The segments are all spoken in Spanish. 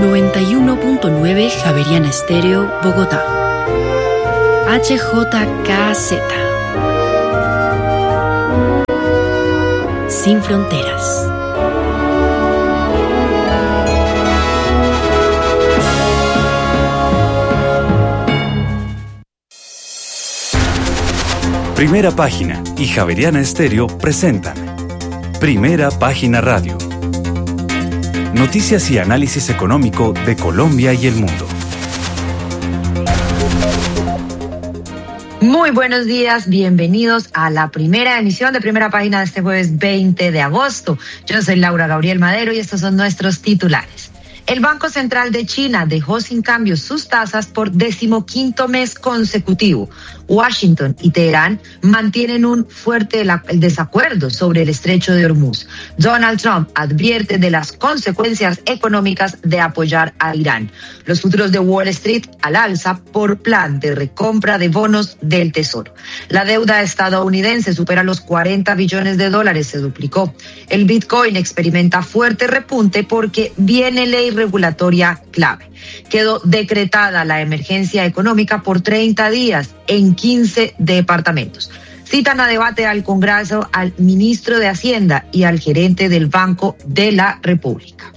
91.9 Javeriana Estéreo, Bogotá. HJKZ. Sin fronteras. Primera Página y Javeriana Estéreo presentan Primera Página Radio. Noticias y análisis económico de Colombia y el mundo. Muy buenos días, bienvenidos a la primera emisión de Primera Página de este jueves 20 de agosto. Yo soy Laura Gabriel Madero y estos son nuestros titulares. El Banco Central de China dejó sin cambios sus tasas por 15º mes consecutivo. Washington y Teherán mantienen un fuerte desacuerdo sobre el estrecho de Hormuz. Donald Trump advierte de las consecuencias económicas de apoyar a Irán. Los futuros de Wall Street al alza por plan de recompra de bonos del Tesoro. La deuda estadounidense supera los $40 billones, se duplicó. El Bitcoin experimenta fuerte repunte porque viene ley regulatoria clave. Quedó decretada la emergencia económica por 30 días en 15 departamentos. Citan a debate al Congreso al ministro de Hacienda y al gerente del Banco de la República.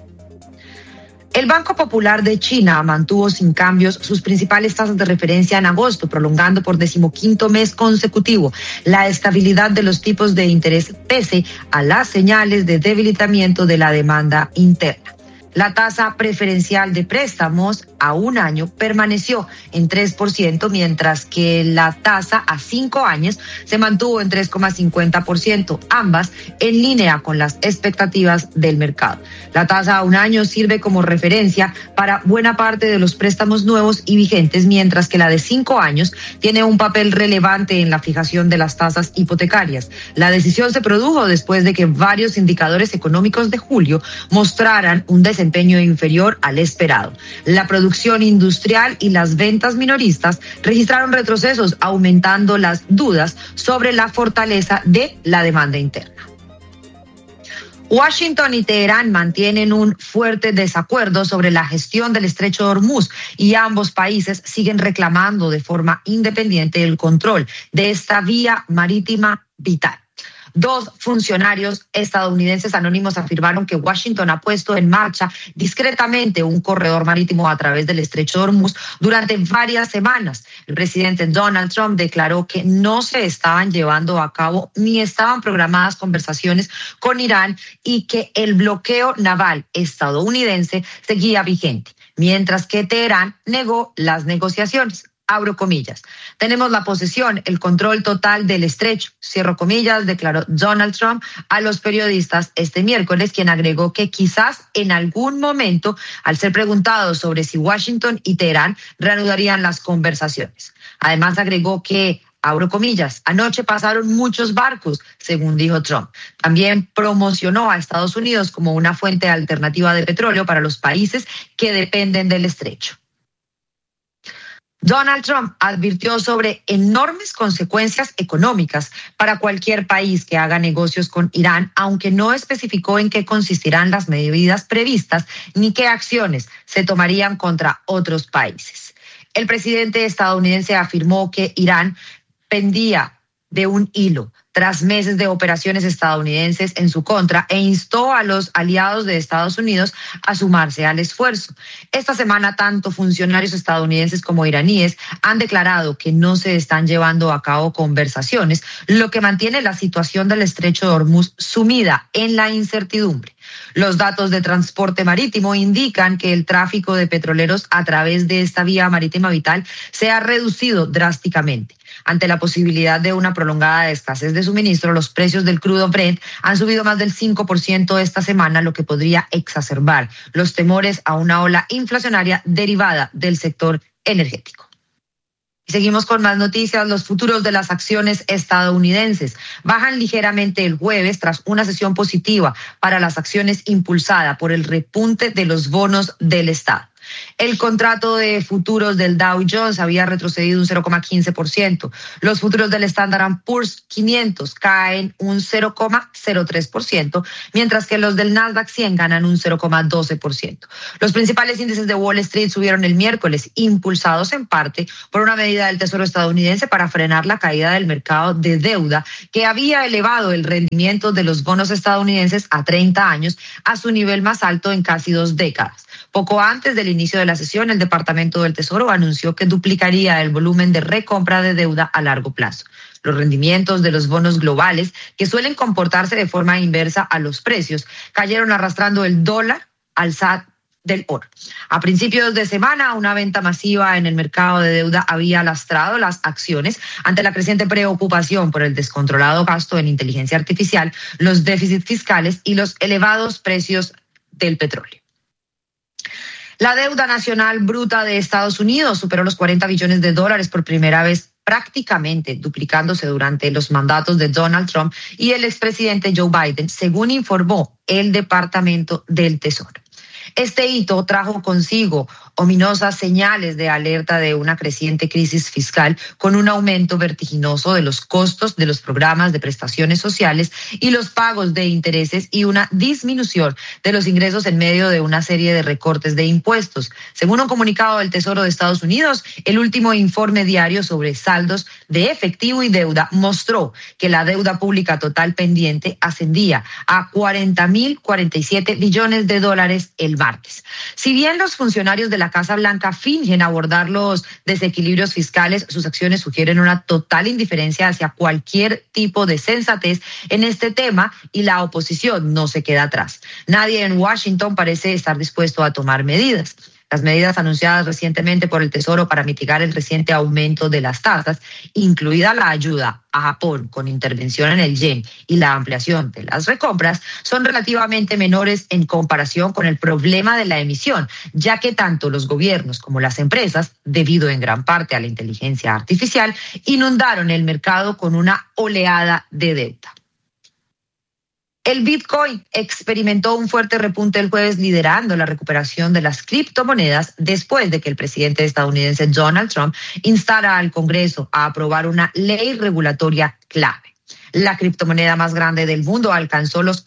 El Banco Popular de China mantuvo sin cambios sus principales tasas de referencia en agosto, prolongando por 15º mes consecutivo la estabilidad de los tipos de interés pese a las señales de debilitamiento de la demanda interna. La tasa preferencial de préstamos a un año permaneció en 3%, mientras que la tasa a 5 años se mantuvo en 3,50%, ambas en línea con las expectativas del mercado. La tasa a un año sirve como referencia para buena parte de los préstamos nuevos y vigentes, mientras que la de 5 años tiene un papel relevante en la fijación de las tasas hipotecarias. La decisión se produjo después de que varios indicadores económicos de julio mostraran un desempeño inferior al esperado. La producción industrial y las ventas minoristas registraron retrocesos, aumentando las dudas sobre la fortaleza de la demanda interna. Washington y Teherán mantienen un fuerte desacuerdo sobre la gestión del estrecho de Hormuz y ambos países siguen reclamando de forma independiente el control de esta vía marítima vital. 2 funcionarios estadounidenses anónimos afirmaron que Washington ha puesto en marcha discretamente un corredor marítimo a través del estrecho de Hormuz durante varias semanas. El presidente Donald Trump declaró que no se estaban llevando a cabo ni estaban programadas conversaciones con Irán y que el bloqueo naval estadounidense seguía vigente, mientras que Teherán negó las negociaciones. Abro comillas. Tenemos la posesión, el control total del estrecho, cierro comillas, declaró Donald Trump a los periodistas este miércoles, quien agregó que quizás en algún momento, al ser preguntado sobre si Washington y Teherán reanudarían las conversaciones. Además agregó que, abro comillas, anoche pasaron muchos barcos, según dijo Trump. También promocionó a Estados Unidos como una fuente alternativa de petróleo para los países que dependen del estrecho. Donald Trump advirtió sobre enormes consecuencias económicas para cualquier país que haga negocios con Irán, aunque no especificó en qué consistirán las medidas previstas ni qué acciones se tomarían contra otros países. El presidente estadounidense afirmó que Irán pendía de un hilo tras meses de operaciones estadounidenses en su contra e instó a los aliados de Estados Unidos a sumarse al esfuerzo. Esta semana, tanto funcionarios estadounidenses como iraníes han declarado que no se están llevando a cabo conversaciones, lo que mantiene la situación del estrecho de Hormuz sumida en la incertidumbre. Los datos de transporte marítimo indican que el tráfico de petroleros a través de esta vía marítima vital se ha reducido drásticamente. Ante la posibilidad de una prolongada escasez de suministro, los precios del crudo Brent han subido más del 5% esta semana, lo que podría exacerbar los temores a una ola inflacionaria derivada del sector energético. Y seguimos con más noticias. Los futuros de las acciones estadounidenses bajan ligeramente el jueves tras una sesión positiva para las acciones impulsada por el repunte de los bonos del Estado. El contrato de futuros del Dow Jones había retrocedido un 0,15%. Los futuros del Standard & Poor's 500 caen un 0,03%, mientras que los del Nasdaq 100 ganan un 0,12%. Los principales índices de Wall Street subieron el miércoles, impulsados en parte por una medida del Tesoro estadounidense para frenar la caída del mercado de deuda, que había elevado el rendimiento de los bonos estadounidenses a 30 años a su nivel más alto en casi 2 décadas. Poco antes del inicio de la sesión, el Departamento del Tesoro anunció que duplicaría el volumen de recompra de deuda a largo plazo. Los rendimientos de los bonos globales, que suelen comportarse de forma inversa a los precios, cayeron arrastrando el dólar al alza del oro. A principios de semana, una venta masiva en el mercado de deuda había lastrado las acciones ante la creciente preocupación por el descontrolado gasto en inteligencia artificial, los déficits fiscales y los elevados precios del petróleo. La deuda nacional bruta de Estados Unidos superó los 40 billones de dólares por primera vez, prácticamente duplicándose durante los mandatos de Donald Trump y el expresidente Joe Biden, según informó el Departamento del Tesoro. Este hito trajo consigo ominosas señales de alerta de una creciente crisis fiscal, con un aumento vertiginoso de los costos de los programas de prestaciones sociales y los pagos de intereses y una disminución de los ingresos en medio de una serie de recortes de impuestos. Según un comunicado del Tesoro de Estados Unidos, el último informe diario sobre saldos de efectivo y deuda mostró que la deuda pública total pendiente ascendía a 40.047 billones de dólares el martes. Si bien los funcionarios de la Casa Blanca fingen abordar los desequilibrios fiscales, sus acciones sugieren una total indiferencia hacia cualquier tipo de sensatez en este tema y la oposición no se queda atrás. Nadie en Washington parece estar dispuesto a tomar medidas. Las medidas anunciadas recientemente por el Tesoro para mitigar el reciente aumento de las tasas, incluida la ayuda a Japón con intervención en el yen y la ampliación de las recompras, son relativamente menores en comparación con el problema de la emisión, ya que tanto los gobiernos como las empresas, debido en gran parte a la inteligencia artificial, inundaron el mercado con una oleada de deuda. El Bitcoin experimentó un fuerte repunte el jueves, liderando la recuperación de las criptomonedas después de que el presidente estadounidense Donald Trump instara al Congreso a aprobar una ley regulatoria clave. La criptomoneda más grande del mundo alcanzó los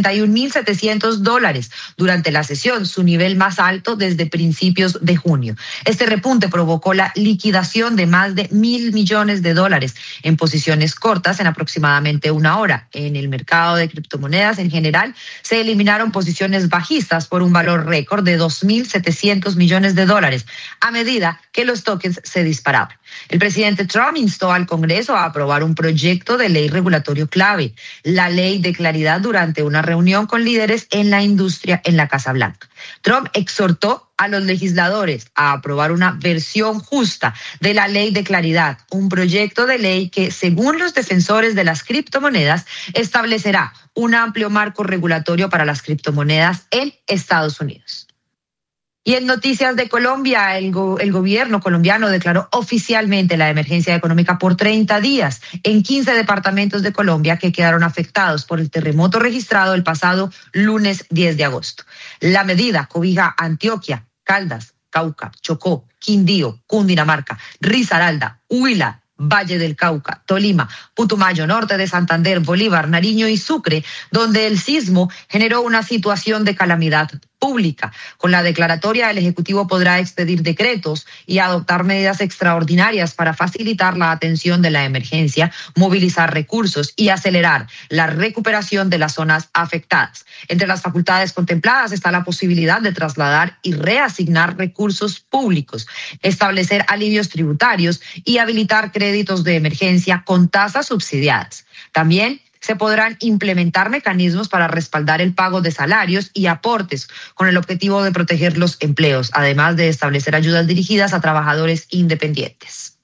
$71.700 durante la sesión, su nivel más alto desde principios de junio. Este repunte provocó la liquidación de más de $1.000 millones en posiciones cortas en aproximadamente una hora. En el mercado de criptomonedas en general se eliminaron posiciones bajistas por un valor récord de $2.700 millones a medida que los tokens se disparaban. El presidente Trump instó al Congreso a aprobar un proyecto de ley regulatorio clave, la Ley de Claridad, durante una reunión con líderes en la industria en la Casa Blanca. Trump exhortó a los legisladores a aprobar una versión justa de la Ley de Claridad, un proyecto de ley que, según los defensores de las criptomonedas, establecerá un amplio marco regulatorio para las criptomonedas en Estados Unidos. Y en noticias de Colombia, el gobierno colombiano declaró oficialmente la emergencia económica por 30 días en 15 departamentos de Colombia que quedaron afectados por el terremoto registrado el pasado lunes 10 de agosto. La medida cobija Antioquia, Caldas, Cauca, Chocó, Quindío, Cundinamarca, Risaralda, Huila, Valle del Cauca, Tolima, Putumayo, norte de Santander, Bolívar, Nariño y Sucre, donde el sismo generó una situación de calamidad pública. Con la declaratoria, el Ejecutivo podrá expedir decretos y adoptar medidas extraordinarias para facilitar la atención de la emergencia, movilizar recursos y acelerar la recuperación de las zonas afectadas. Entre las facultades contempladas está la posibilidad de trasladar y reasignar recursos públicos, establecer alivios tributarios y habilitar créditos de emergencia con tasas subsidiadas. También se podrán implementar mecanismos para respaldar el pago de salarios y aportes con el objetivo de proteger los empleos, además de establecer ayudas dirigidas a trabajadores independientes.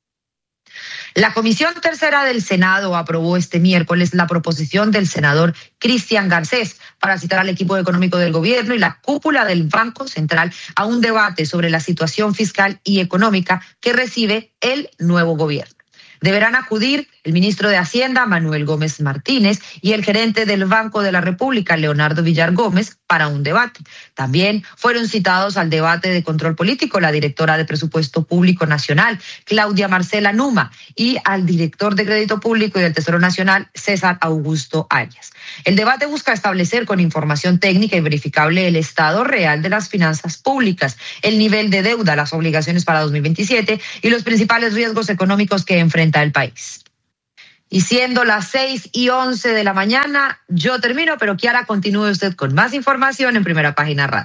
La Comisión Tercera del Senado aprobó este miércoles la proposición del senador Cristian Garcés para citar al equipo económico del gobierno y la cúpula del Banco Central a un debate sobre la situación fiscal y económica que recibe el nuevo gobierno. Deberán acudir el ministro de Hacienda, Manuel Gómez Martínez, y el gerente del Banco de la República, Leonardo Villar Gómez, para un debate. También fueron citados al debate de control político la directora de Presupuesto Público Nacional, Claudia Marcela Numa, y al director de Crédito Público y del Tesoro Nacional, César Augusto Arias. El debate busca establecer con información técnica y verificable el estado real de las finanzas públicas, el nivel de deuda, las obligaciones para 2027 y los principales riesgos económicos que enfrenta el país. Y siendo las 6:11 de la mañana, yo termino, pero Kiara, continúe usted con más información en Primera Página Radio.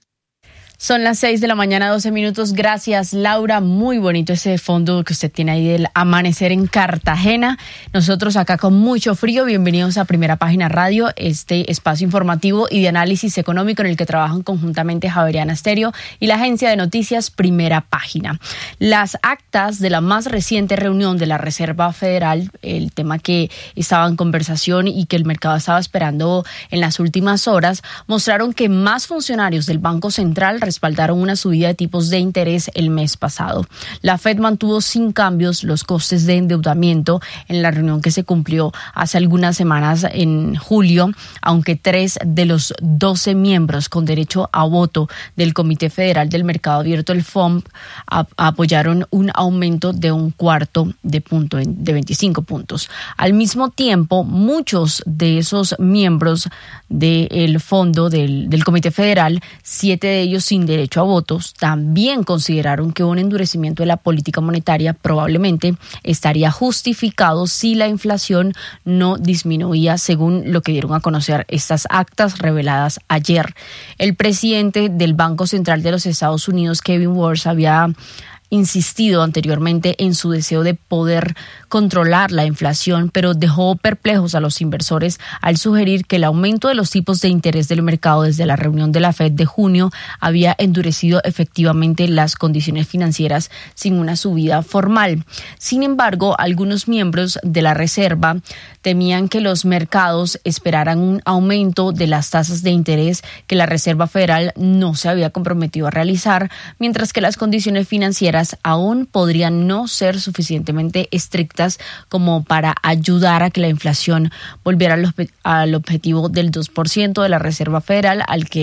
Son las 6 de la mañana, 12 minutos. Gracias, Laura. Muy bonito ese fondo que usted tiene ahí del amanecer en Cartagena. Nosotros acá con mucho frío. Bienvenidos a Primera Página Radio, este espacio informativo y de análisis económico en el que trabajan conjuntamente Javeriana Estéreo y la agencia de noticias Primera Página. Las actas de la más reciente reunión de la Reserva Federal, el tema que estaba en conversación y que el mercado estaba esperando en las últimas horas, mostraron que más funcionarios del Banco Central respaldaron una subida de tipos de interés el mes pasado. La Fed mantuvo sin cambios los costes de endeudamiento en la reunión que se cumplió hace algunas semanas en julio, aunque 3 de los 12 miembros con derecho a voto del Comité Federal del Mercado Abierto, el FOMC, apoyaron un aumento de 1/4 de punto, de 25 puntos. Al mismo tiempo, muchos de esos miembros del fondo del Comité Federal, 7 de ellos sin derecho a votos, también consideraron que un endurecimiento de la política monetaria probablemente estaría justificado si la inflación no disminuía, según lo que dieron a conocer estas actas reveladas ayer. El presidente del Banco Central de los Estados Unidos, Kevin Warsh, había insistido anteriormente en su deseo de poder controlar la inflación, pero dejó perplejos a los inversores al sugerir que el aumento de los tipos de interés del mercado desde la reunión de la Fed de junio había endurecido efectivamente las condiciones financieras sin una subida formal. Sin embargo, algunos miembros de la Reserva temían que los mercados esperaran un aumento de las tasas de interés que la Reserva Federal no se había comprometido a realizar, mientras que las condiciones financieras aún podrían no ser suficientemente estrictas como para ayudar a que la inflación volviera al objetivo del 2% de la Reserva Federal,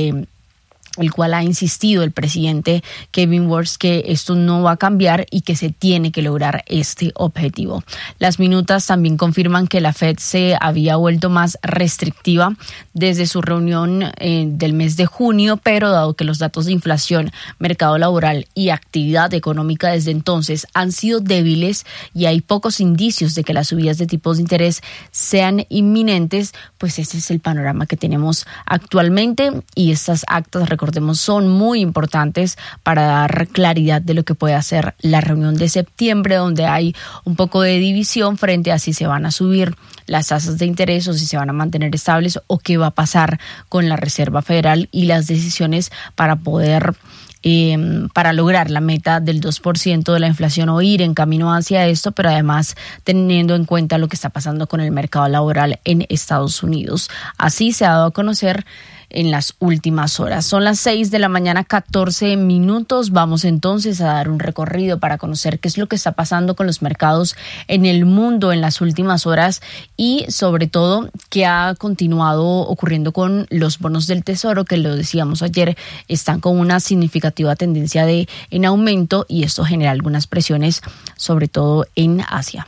el cual ha insistido el presidente Kevin Warsh que esto no va a cambiar y que se tiene que lograr este objetivo. Las minutas también confirman que la Fed se había vuelto más restrictiva desde su reunión del mes de junio, pero dado que los datos de inflación, mercado laboral y actividad económica desde entonces han sido débiles y hay pocos indicios de que las subidas de tipos de interés sean inminentes, pues ese es el panorama que tenemos actualmente y estas actas, recordemos, son muy importantes para dar claridad de lo que puede hacer la reunión de septiembre, donde hay un poco de división frente a si se van a subir las tasas de interés o si se van a mantener estables o qué va a pasar con la Reserva Federal y las decisiones para poder para lograr la meta del 2% de la inflación o ir en camino hacia esto, pero además teniendo en cuenta lo que está pasando con el mercado laboral en Estados Unidos. Así se ha dado a conocer en las últimas horas. Son las 6 de la mañana, 14 minutos. Vamos entonces a dar un recorrido para conocer qué es lo que está pasando con los mercados en el mundo en las últimas horas y sobre todo qué ha continuado ocurriendo con los bonos del Tesoro, que lo decíamos ayer, están con una significativa tendencia en aumento y esto genera algunas presiones, sobre todo en Asia.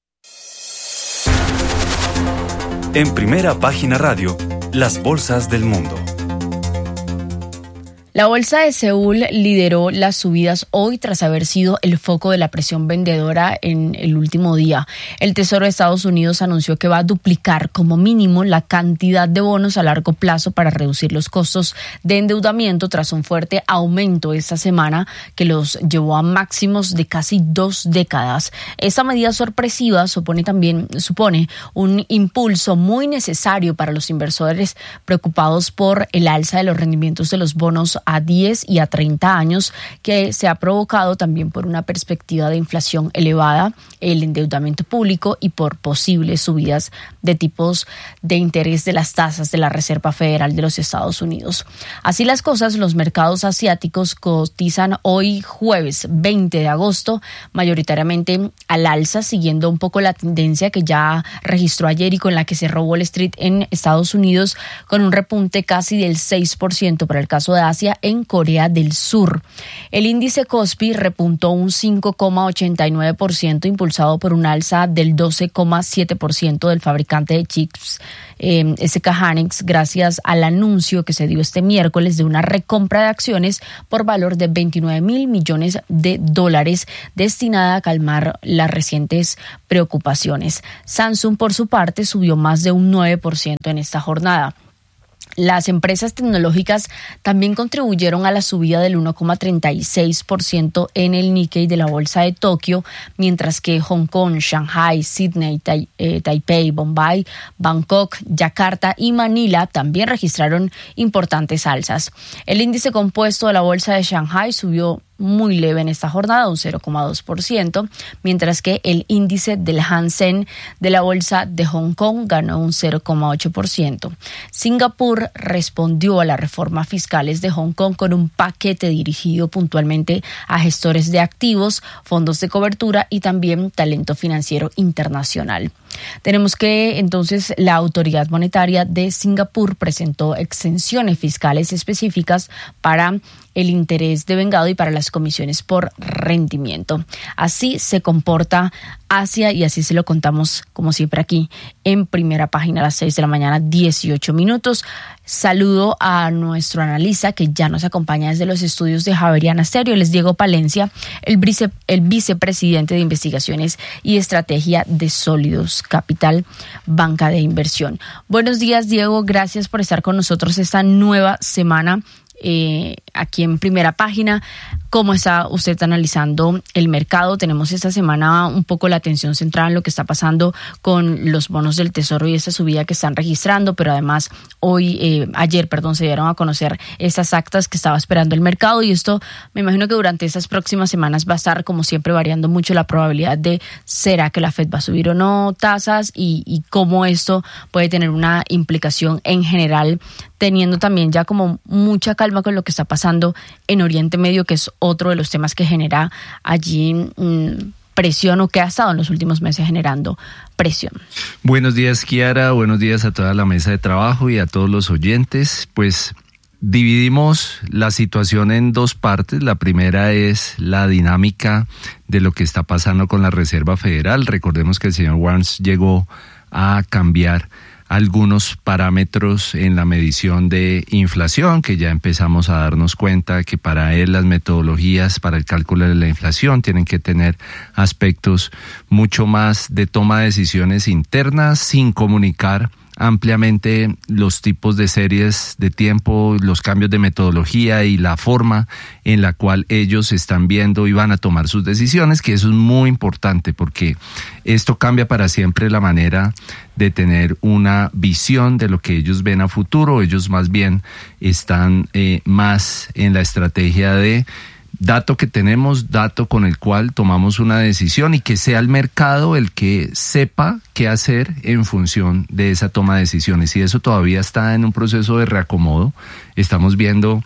En Primera Página Radio, las bolsas del mundo. La bolsa de Seúl lideró las subidas hoy tras haber sido el foco de la presión vendedora en el último día. El Tesoro de Estados Unidos anunció que va a duplicar como mínimo la cantidad de bonos a largo plazo para reducir los costos de endeudamiento tras un fuerte aumento esta semana que los llevó a máximos de casi 2 décadas. Esta medida sorpresiva supone un impulso muy necesario para los inversores preocupados por el alza de los rendimientos de los bonos a 10 y a 30 años, que se ha provocado también por una perspectiva de inflación elevada, el endeudamiento público y por posibles subidas de tipos de interés de las tasas de la Reserva Federal de los Estados Unidos. Así las cosas, los mercados asiáticos cotizan hoy jueves 20 de agosto, mayoritariamente al alza, siguiendo un poco la tendencia que ya registró ayer y con la que cerró Wall Street en Estados Unidos, con un repunte casi del 6% para el caso de Asia en Corea del Sur. El índice Kospi repuntó un 5,89%, impulsado por un alza del 12,7% del fabricante de chips SK Hynix, gracias al anuncio que se dio este miércoles de una recompra de acciones por valor de $29,000 millones destinada a calmar las recientes preocupaciones. Samsung, por su parte, subió más de un 9% en esta jornada. Las empresas tecnológicas también contribuyeron a la subida del 1,36% en el Nikkei de la bolsa de Tokio, mientras que Hong Kong, Shanghai, Sydney, Taipei, Bombay, Bangkok, Yakarta y Manila también registraron importantes alzas. El índice compuesto de la bolsa de Shanghai subió muy leve en esta jornada, un 0,2%, mientras que el índice del Hang Seng de la bolsa de Hong Kong ganó un 0,8%. Singapur respondió a las reformas fiscales de Hong Kong con un paquete dirigido puntualmente a gestores de activos, fondos de cobertura y también talento financiero internacional. Tenemos que entonces la autoridad monetaria de Singapur presentó exenciones fiscales específicas para el interés devengado y para las comisiones por rendimiento. Así se comporta Asia y así se lo contamos como siempre aquí en Primera Página a las 6 de la mañana, 18 minutos. Saludo a nuestro analista que ya nos acompaña desde los estudios de Javeriana Stereo. Él es Diego Palencia, el vicepresidente de Investigaciones y Estrategia de Sólidos Capital, banca de inversión. Buenos días, Diego. Gracias por estar con nosotros esta nueva semana aquí en Primera Página. ¿Cómo está usted analizando el mercado? Tenemos esta semana un poco la atención centrada en lo que está pasando con los bonos del Tesoro y esta subida que están registrando, pero además ayer se dieron a conocer estas actas que estaba esperando el mercado, y esto me imagino que durante estas próximas semanas va a estar como siempre variando mucho la probabilidad de será que la Fed va a subir o no tasas y cómo esto puede tener una implicación en general, teniendo también ya como mucha calma con lo que está pasando en Oriente Medio, que es otro de los temas que genera allí presión, o que ha estado en los últimos meses generando presión. Buenos días, Kiara. Buenos días a toda la mesa de trabajo y a todos los oyentes. Pues dividimos la situación en dos partes. La primera es la dinámica de lo que está pasando con la Reserva Federal. Recordemos que el señor Warren llegó a cambiar algunos parámetros en la medición de inflación, que ya empezamos a darnos cuenta que para él las metodologías para el cálculo de la inflación tienen que tener aspectos mucho más de toma de decisiones internas, sin comunicar ampliamente los tipos de series de tiempo, los cambios de metodología y la forma en la cual ellos están viendo y van a tomar sus decisiones, que eso es muy importante porque esto cambia para siempre la manera de tener una visión de lo que ellos ven a futuro. Ellos más bien están más en la estrategia de dato que tenemos, dato con el cual tomamos una decisión, y que sea el mercado el que sepa qué hacer en función de esa toma de decisiones. Y eso todavía está en un proceso de reacomodo. Estamos viendo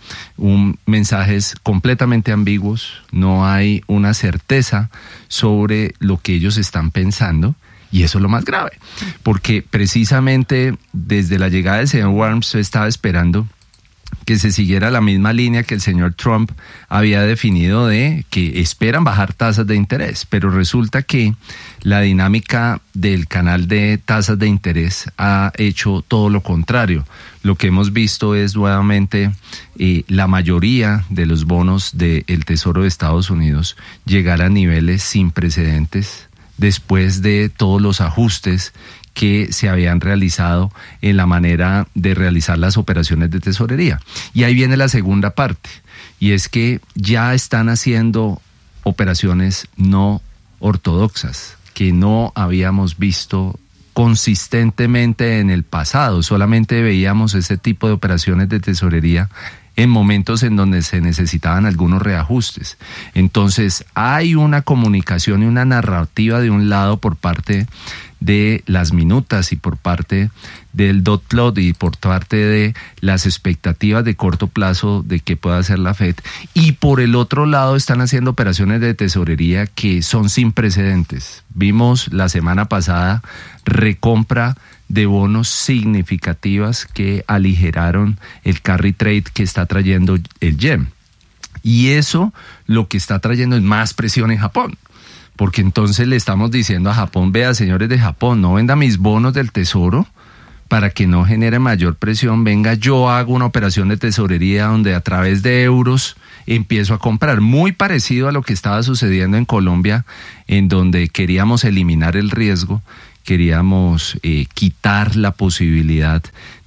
mensajes completamente ambiguos, no hay una certeza sobre lo que ellos están pensando. Y eso es lo más grave, porque precisamente desde la llegada del señor Warren se estaba esperando que se siguiera la misma línea que el señor Trump había definido, de que esperan bajar tasas de interés, pero resulta que la dinámica del canal de tasas de interés ha hecho todo lo contrario. Lo que hemos visto es nuevamente la mayoría de los bonos del Tesoro de Estados Unidos llegar a niveles sin precedentes después de todos los ajustes que se habían realizado en la manera de realizar las operaciones de tesorería. Y ahí viene la segunda parte, y es que ya están haciendo operaciones no ortodoxas, que no habíamos visto consistentemente en el pasado. Solamente veíamos ese tipo de operaciones de tesorería en momentos en donde se necesitaban algunos reajustes. Entonces, hay una comunicación y una narrativa de un lado por parte de las minutas y por parte del dot plot y por parte de las expectativas de corto plazo de que pueda hacer la Fed, y por el otro lado están haciendo operaciones de tesorería que son sin precedentes. Vimos la semana pasada recompra de bonos significativas que aligeraron el carry trade que está trayendo el yen, y eso lo que está trayendo es más presión en Japón. Porque entonces le estamos diciendo a Japón, vea, señores de Japón, no venda mis bonos del tesoro para que no genere mayor presión. Venga, yo hago una operación de tesorería donde a través de euros empiezo a comprar. Muy parecido a lo que estaba sucediendo en Colombia, en donde queríamos eliminar el riesgo, queríamos quitar la posibilidad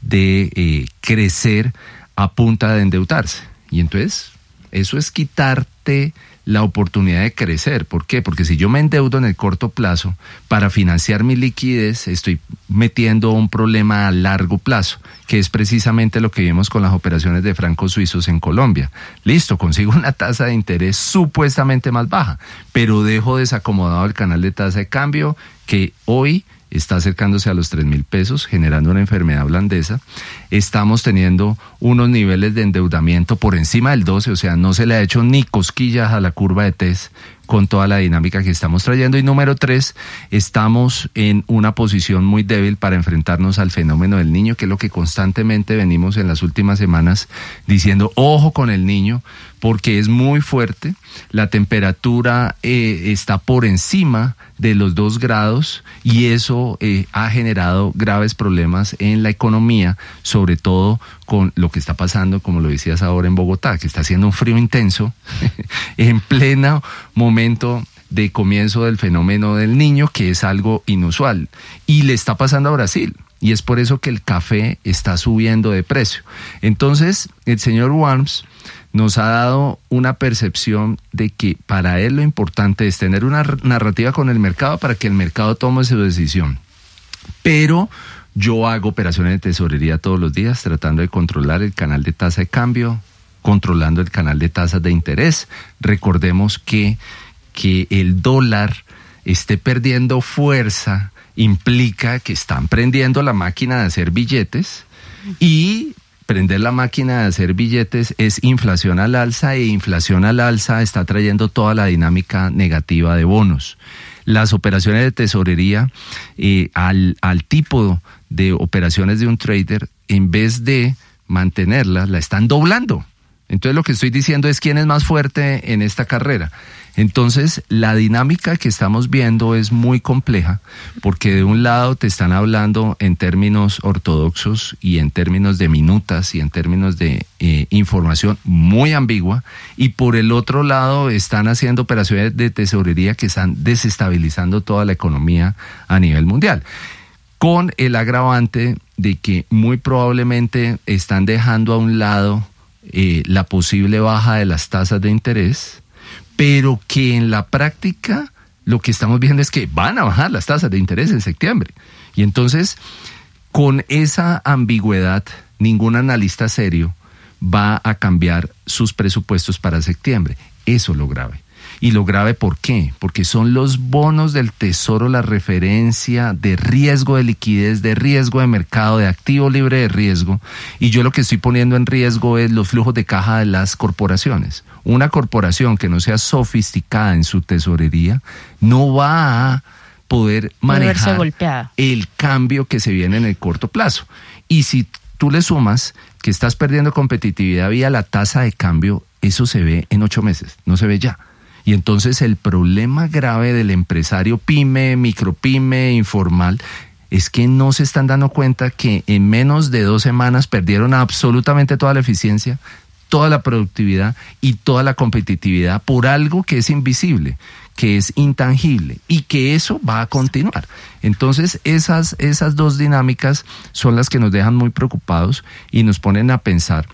de crecer a punta de endeudarse. Y entonces, eso es quitarte la oportunidad de crecer. ¿Por qué? Porque si yo me endeudo en el corto plazo para financiar mi liquidez, estoy metiendo un problema a largo plazo, que es precisamente lo que vimos con las operaciones de francos suizos en Colombia. Listo, consigo una tasa de interés supuestamente más baja, pero dejo desacomodado el canal de tasa de cambio, que hoy está acercándose a los 3.000 pesos, generando una enfermedad holandesa. Estamos teniendo unos niveles de endeudamiento por encima del 12, o sea, no se le ha hecho ni cosquillas a la curva de TES con toda la dinámica que estamos trayendo. Y número 3, estamos en una posición muy débil para enfrentarnos al fenómeno del niño, que es lo que constantemente venimos en las últimas semanas diciendo, ojo con el niño, porque es muy fuerte, la temperatura está por encima de los 2 grados y eso ha generado graves problemas en la economía, sobre todo con lo que está pasando, como lo decías ahora en Bogotá, que está haciendo un frío intenso en pleno momento de comienzo del fenómeno del niño, que es algo inusual, y le está pasando a Brasil. Y es por eso que el café está subiendo de precio. Entonces, el señor Warms nos ha dado una percepción de que para él lo importante es tener una narrativa con el mercado para que el mercado tome su decisión. Pero yo hago operaciones de tesorería todos los días tratando de controlar el canal de tasa de cambio, controlando el canal de tasas de interés. Recordemos que el dólar esté perdiendo fuerza implica que están prendiendo la máquina de hacer billetes, y prender la máquina de hacer billetes es inflación al alza, e inflación al alza está trayendo toda la dinámica negativa de bonos. Las operaciones de tesorería, al tipo de operaciones de un trader, en vez de mantenerlas, la están doblando. Entonces lo que estoy diciendo es quién es más fuerte en esta carrera. Entonces la dinámica que estamos viendo es muy compleja, porque de un lado te están hablando en términos ortodoxos y en términos de minutas y en términos de información muy ambigua, y por el otro lado están haciendo operaciones de tesorería que están desestabilizando toda la economía a nivel mundial, con el agravante de que muy probablemente están dejando a un lado la posible baja de las tasas de interés, pero que en la práctica lo que estamos viendo es que van a bajar las tasas de interés en septiembre. Y entonces, con esa ambigüedad, ningún analista serio va a cambiar sus presupuestos para septiembre. Eso es lo grave. Y lo grave, ¿por qué? Porque son los bonos del tesoro la referencia de riesgo de liquidez, de riesgo de mercado, de activo libre de riesgo. Y yo lo que estoy poniendo en riesgo es los flujos de caja de las corporaciones. Una corporación que no sea sofisticada en su tesorería no va a poder manejar el cambio que se viene en el corto plazo. Y si tú le sumas que estás perdiendo competitividad vía la tasa de cambio, eso se ve en 8 meses, no se ve ya. Y entonces el problema grave del empresario pyme, micropyme, informal, es que no se están dando cuenta que en menos de 2 semanas perdieron absolutamente toda la eficiencia, toda la productividad y toda la competitividad por algo que es invisible, que es intangible, y que eso va a continuar. Entonces esas 2 dinámicas son las que nos dejan muy preocupados y nos ponen a pensar,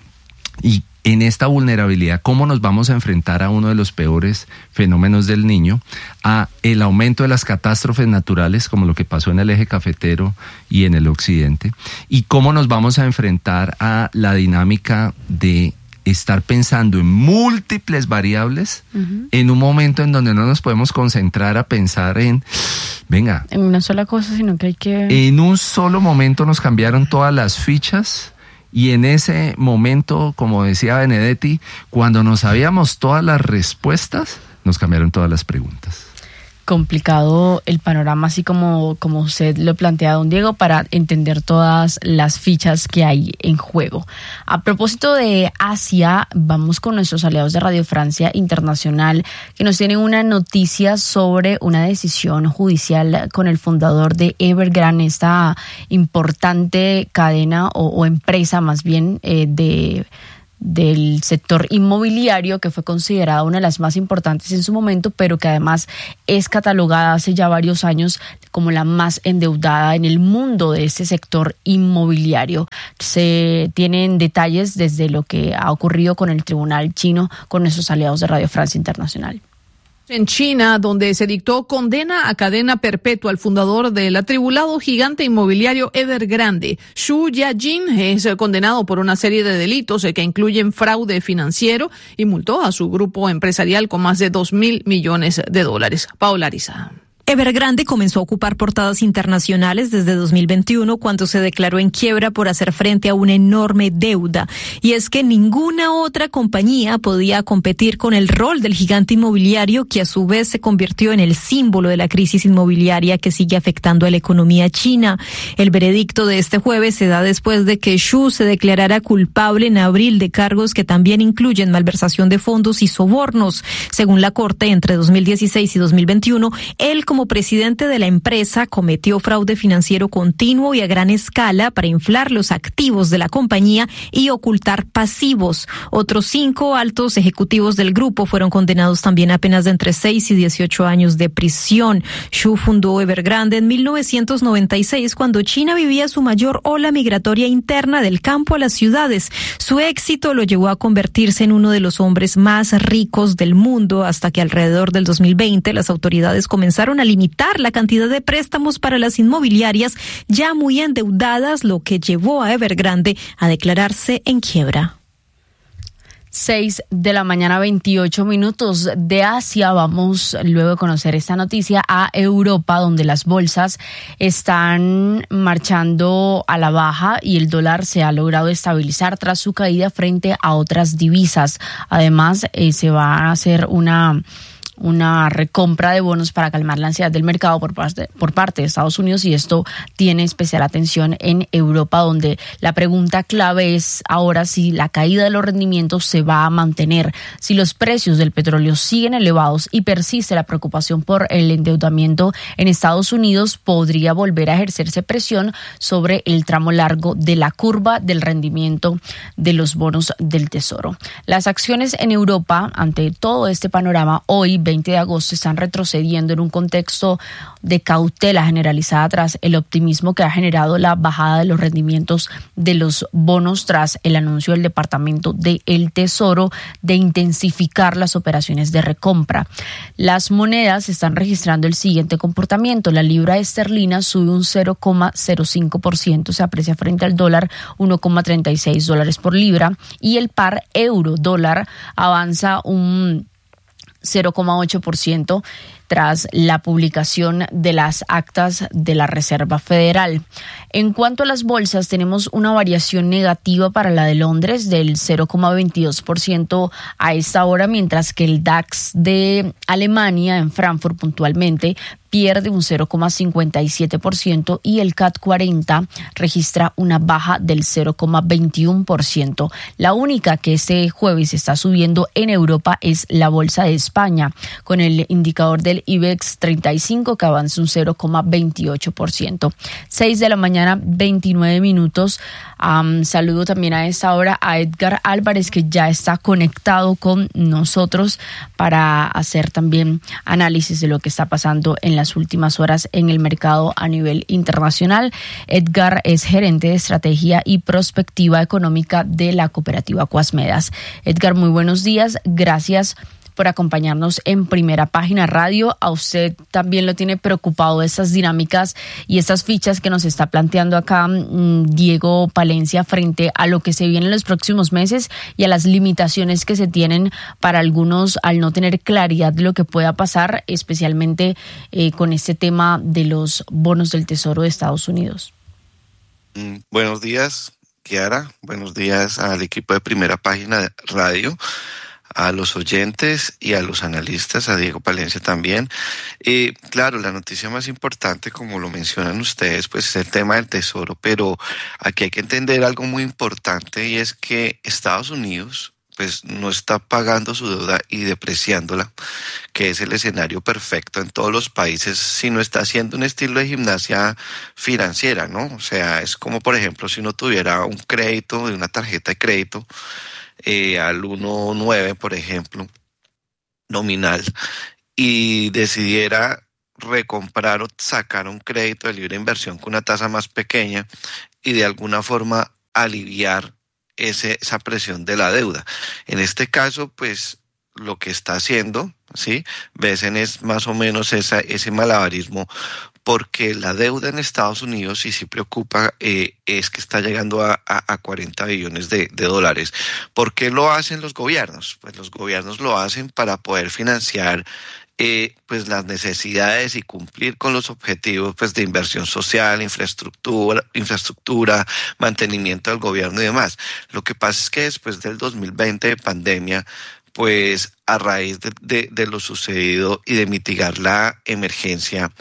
y en esta vulnerabilidad, ¿cómo nos vamos a enfrentar a uno de los peores fenómenos del niño? A el aumento de las catástrofes naturales, como lo que pasó en el eje cafetero y en el occidente. ¿Y cómo nos vamos a enfrentar a la dinámica de estar pensando en múltiples variables en un momento en donde no nos podemos concentrar a pensar en una sola cosa, sino que hay que... En un solo momento nos cambiaron todas las fichas y en ese momento, como decía Benedetti, cuando nos sabíamos todas las respuestas, nos cambiaron todas las preguntas. Complicado el panorama, así como usted lo plantea, don Diego, para entender todas las fichas que hay en juego. A propósito de Asia, vamos con nuestros aliados de Radio Francia Internacional, que nos tienen una noticia sobre una decisión judicial con el fundador de Evergrande, esta importante cadena o empresa más bien del sector inmobiliario, que fue considerada una de las más importantes en su momento, pero que además es catalogada hace ya varios años como la más endeudada en el mundo de este sector inmobiliario. Se tienen detalles desde lo que ha ocurrido con el tribunal chino, con nuestros aliados de Radio Francia Internacional. En China, donde se dictó condena a cadena perpetua al fundador del atribulado gigante inmobiliario Evergrande. Xu Yajin es condenado por una serie de delitos que incluyen fraude financiero y multó a su grupo empresarial con más de $2.000 millones. Paola Ariza. Evergrande comenzó a ocupar portadas internacionales desde 2021, cuando se declaró en quiebra por hacer frente a una enorme deuda. Y es que ninguna otra compañía podía competir con el rol del gigante inmobiliario, que a su vez se convirtió en el símbolo de la crisis inmobiliaria que sigue afectando a la economía china. El veredicto de este jueves se da después de que Xu se declarara culpable en abril de cargos que también incluyen malversación de fondos y sobornos. Según la Corte, entre 2016 y 2021, él, como presidente de la empresa, cometió fraude financiero continuo y a gran escala para inflar los activos de la compañía y ocultar pasivos. Otros 5 altos ejecutivos del grupo fueron condenados también a penas de entre 6 y 18 años de prisión. Xu fundó Evergrande en 1996, cuando China vivía su mayor ola migratoria interna del campo a las ciudades. Su éxito lo llevó a convertirse en uno de los hombres más ricos del mundo, hasta que alrededor del 2020 las autoridades comenzaron a limitar la cantidad de préstamos para las inmobiliarias ya muy endeudadas, lo que llevó a Evergrande a declararse en quiebra. 6 de la mañana, 28 minutos. De Asia vamos, luego de conocer esta noticia, a Europa, donde las bolsas están marchando a la baja y el dólar se ha logrado estabilizar tras su caída frente a otras divisas. Además, se va a hacer una recompra de bonos para calmar la ansiedad del mercado por parte de Estados Unidos, y esto tiene especial atención en Europa, donde la pregunta clave es ahora si la caída de los rendimientos se va a mantener, si los precios del petróleo siguen elevados y persiste la preocupación por el endeudamiento en Estados Unidos, podría volver a ejercerse presión sobre el tramo largo de la curva del rendimiento de los bonos del Tesoro. Las acciones en Europa, ante todo este panorama, hoy 20 de agosto, están retrocediendo en un contexto de cautela generalizada tras el optimismo que ha generado la bajada de los rendimientos de los bonos tras el anuncio del Departamento del Tesoro de intensificar las operaciones de recompra. Las monedas están registrando el siguiente comportamiento. La libra esterlina sube un 0,05%, se aprecia frente al dólar $1,36 por libra, y el par euro-dólar avanza un 0,8% tras la publicación de las actas de la Reserva Federal. En cuanto a las bolsas, tenemos una variación negativa para la de Londres del 0,22% a esta hora, mientras que el DAX de Alemania, en Frankfurt puntualmente, pierde un 0,57% y el CAC 40 registra una baja del 0,21%. La única que este jueves está subiendo en Europa es la Bolsa de España, con el indicador del IBEX 35 que avanza un 0,28%. 6 de la mañana, 29 minutos. Saludo también a esta hora a Edgar Álvarez, que ya está conectado con nosotros para hacer también análisis de lo que está pasando en las últimas horas en el mercado a nivel internacional. Edgar es gerente de estrategia y prospectiva económica de la cooperativa Cuasmedas. Edgar, muy buenos días. Gracias por acompañarnos en Primera Página Radio. A usted también lo tiene preocupado estas dinámicas y estas fichas que nos está planteando acá Diego Palencia frente a lo que se viene en los próximos meses y a las limitaciones que se tienen para algunos al no tener claridad de lo que pueda pasar, especialmente con este tema de los bonos del Tesoro de Estados Unidos. Buenos días, Kiara. Buenos días al equipo de Primera Página Radio, a los oyentes y a los analistas, a Diego Palencia también. Claro, la noticia más importante, como lo mencionan ustedes, pues es el tema del Tesoro, pero aquí hay que entender algo muy importante, y es que Estados Unidos pues no está pagando su deuda y depreciándola, que es el escenario perfecto en todos los países, sino está haciendo un estilo de gimnasia financiera, ¿no? O sea, es como, por ejemplo, si uno tuviera un crédito de una tarjeta de crédito al 1.9, por ejemplo, nominal, y decidiera recomprar o sacar un crédito de libre inversión con una tasa más pequeña y de alguna forma aliviar esa presión de la deuda. En este caso, pues lo que está haciendo, ¿sí? Besen es más o menos ese malabarismo, porque la deuda en Estados Unidos, y sí preocupa, es que está llegando a 40 billones de dólares. ¿Por qué lo hacen los gobiernos? Pues los gobiernos lo hacen para poder financiar pues las necesidades y cumplir con los objetivos pues de inversión social, infraestructura, mantenimiento del gobierno y demás. Lo que pasa es que después del 2020 de pandemia, pues a raíz de lo sucedido y de mitigar la emergencia,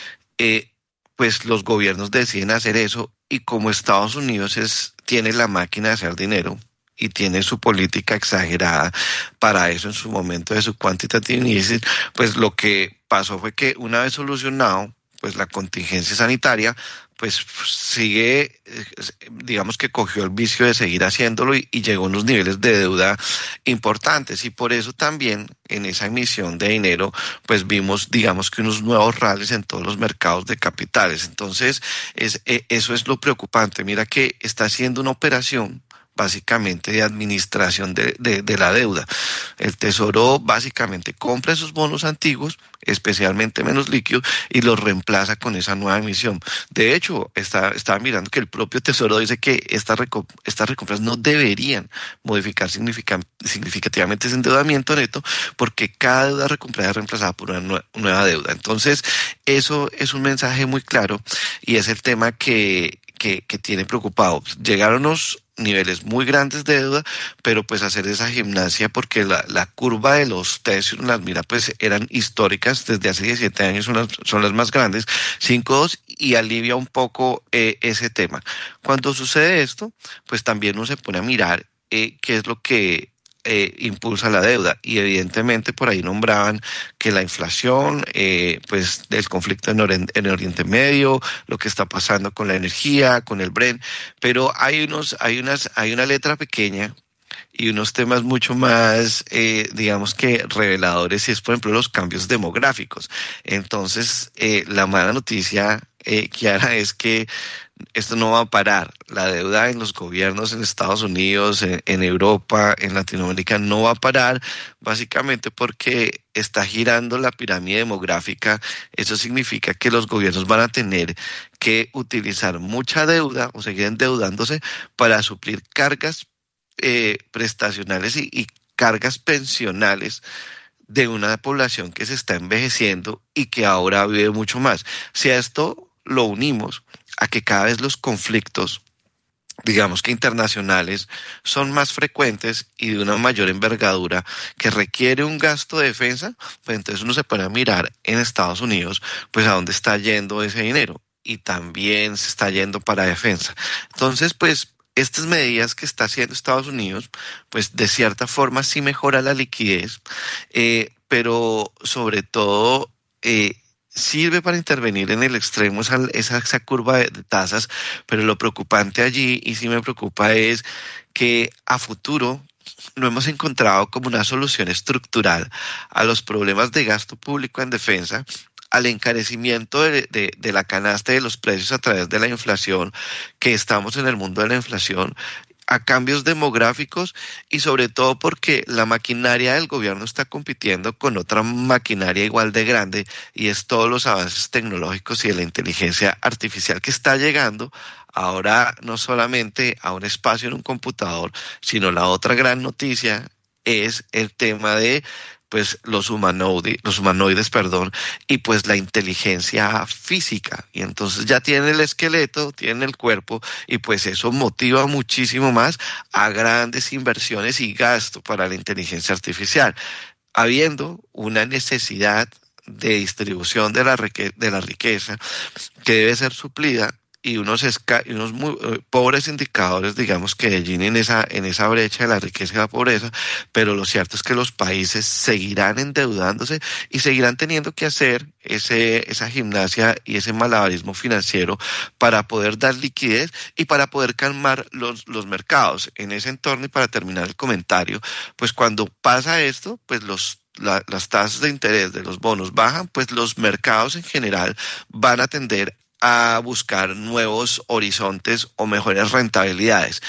pues los gobiernos deciden hacer eso, y como Estados Unidos tiene la máquina de hacer dinero y tiene su política exagerada para eso en su momento de su quantitative easing, pues lo que pasó fue que una vez solucionado pues la contingencia sanitaria, pues sigue, digamos que cogió el vicio de seguir haciéndolo y llegó a unos niveles de deuda importantes, y por eso también en esa emisión de dinero pues vimos, digamos que unos nuevos rallies en todos los mercados de capitales. Entonces eso es lo preocupante. Mira que está haciendo una operación básicamente de administración de la deuda. El Tesoro básicamente compra esos bonos antiguos, especialmente menos líquidos, y los reemplaza con esa nueva emisión. De hecho, estaba mirando que el propio Tesoro dice que estas recompras no deberían modificar significativamente ese endeudamiento neto, porque cada deuda recomprada es reemplazada por una nueva deuda. Entonces, eso es un mensaje muy claro, y es el tema que tiene preocupado. Llegaron unos niveles muy grandes de deuda, pero pues hacer esa gimnasia, porque la curva de los TES, si uno las mira, pues eran históricas, desde hace 17 años son las más grandes, 5.2, y alivia un poco ese tema. Cuando sucede esto, pues también uno se pone a mirar qué es lo que impulsa la deuda, y evidentemente por ahí nombraban que la inflación, pues del conflicto en Oriente Medio, lo que está pasando con la energía, con el Brent, pero hay una letra pequeña y unos temas mucho más, digamos que reveladores, y es por ejemplo los cambios demográficos. Entonces, la mala noticia, Kiara, es que esto no va a parar. La deuda en los gobiernos en Estados Unidos, en Europa, en Latinoamérica, no va a parar, básicamente porque está girando la pirámide demográfica. Eso significa que los gobiernos van a tener que utilizar mucha deuda o seguir endeudándose para suplir cargas prestacionales y cargas pensionales de una población que se está envejeciendo y que ahora vive mucho más. Si a esto lo unimos a que cada vez los conflictos, digamos que internacionales, son más frecuentes y de una mayor envergadura, que requiere un gasto de defensa, pues entonces uno se pone a mirar en Estados Unidos, pues a dónde está yendo ese dinero, y también se está yendo para defensa. Entonces, pues estas medidas que está haciendo Estados Unidos, pues de cierta forma sí mejora la liquidez, pero sobre todo sirve para intervenir en el extremo esa curva de tasas, pero lo preocupante allí, y sí me preocupa, es que a futuro no hemos encontrado como una solución estructural a los problemas de gasto público en defensa, al encarecimiento de la canasta de los precios a través de la inflación, que estamos en el mundo de la inflación, a cambios demográficos y sobre todo porque la maquinaria del gobierno está compitiendo con otra maquinaria igual de grande, y es todos los avances tecnológicos y de la inteligencia artificial que está llegando ahora no solamente a un espacio en un computador, sino la otra gran noticia es el tema de pues los humanoides, y pues la inteligencia física. Y entonces ya tienen el esqueleto, tienen el cuerpo, y pues eso motiva muchísimo más a grandes inversiones y gasto para la inteligencia artificial, habiendo una necesidad de distribución de la riqueza que debe ser suplida, y unos muy pobres indicadores, digamos, que allí en esa brecha de la riqueza y la pobreza, pero lo cierto es que los países seguirán endeudándose y seguirán teniendo que hacer esa gimnasia y ese malabarismo financiero para poder dar liquidez y para poder calmar los mercados en ese entorno. Y para terminar el comentario, pues cuando pasa esto, pues las tasas de interés de los bonos bajan, pues los mercados en general van a tender a buscar nuevos horizontes o mejores rentabilidades.